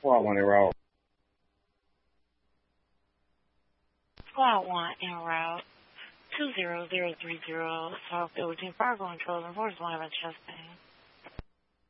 Squad 1 en route. Squad 1 en route. 20030 South 13 Fargo and Chosen Force 1 of Chastain.